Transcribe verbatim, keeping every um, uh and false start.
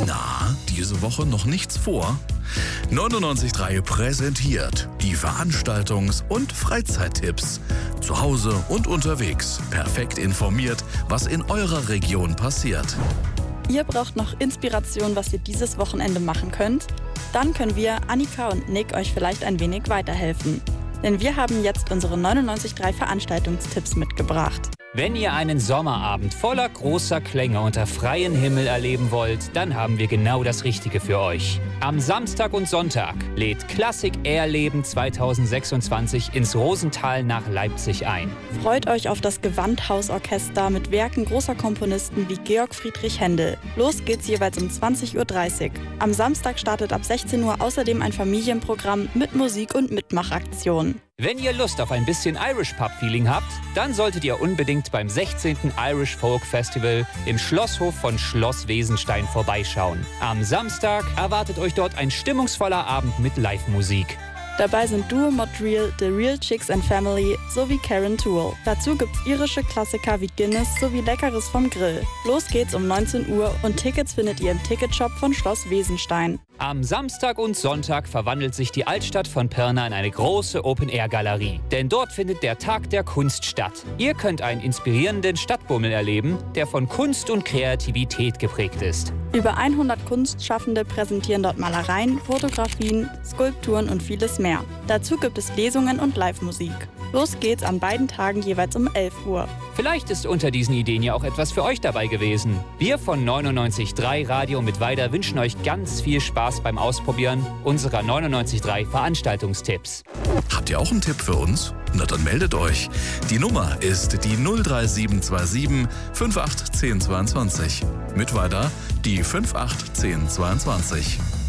Na, diese Woche noch nichts vor? neunundneunzig Komma drei präsentiert die Veranstaltungs- und Freizeittipps. Zu Hause und unterwegs. Perfekt informiert, was in eurer Region passiert. Ihr braucht noch Inspiration, was ihr dieses Wochenende machen könnt? Dann können wir, Annika und Nick, euch vielleicht ein wenig weiterhelfen. Denn wir haben jetzt unsere neunundneunzig Komma drei Veranstaltungstipps mitgebracht. Wenn ihr einen Sommerabend voller großer Klänge unter freiem Himmel erleben wollt, dann haben wir genau das Richtige für euch. Am Samstag und Sonntag lädt Klassik Erleben zweitausendsechsundzwanzig ins Rosental nach Leipzig ein. Freut euch auf das Gewandhausorchester mit Werken großer Komponisten wie Georg Friedrich Händel. Los geht's jeweils um zwanzig Uhr dreißig. Am Samstag startet ab sechzehn Uhr außerdem ein Familienprogramm mit Musik und Mitmachaktionen. Wenn ihr Lust auf ein bisschen Irish Pub Feeling habt, dann solltet ihr unbedingt beim sechzehnten Irish Folk Festival im Schlosshof von Schloss Wesenstein vorbeischauen. Am Samstag erwartet euch dort ein stimmungsvoller Abend mit Live-Musik. Dabei sind Duo Mod Real, The Real Chicks and Family sowie Karen Toole. Dazu gibt's irische Klassiker wie Guinness sowie Leckeres vom Grill. Los geht's um neunzehn Uhr und Tickets findet ihr im Ticketshop von Schloss Wesenstein. Am Samstag und Sonntag verwandelt sich die Altstadt von Pirna in eine große Open-Air-Galerie. Denn dort findet der Tag der Kunst statt. Ihr könnt einen inspirierenden Stadtbummel erleben, der von Kunst und Kreativität geprägt ist. Über hundert Kunstschaffende präsentieren dort Malereien, Fotografien, Skulpturen und vieles mehr. Dazu gibt es Lesungen und Live-Musik. Los geht's an beiden Tagen jeweils um elf Uhr. Vielleicht ist unter diesen Ideen ja auch etwas für euch dabei gewesen. Wir von neunundneunzig Komma drei Radio mit Weida wünschen euch ganz viel Spaß beim Ausprobieren unserer neunundneunzig Komma drei Veranstaltungstipps. Habt ihr auch einen Tipp für uns? Na dann meldet euch. Die Nummer ist die null drei sieben zwei sieben fünf acht eins null zwei zwei. Mit Weida die fünf acht eins null zwei zwei.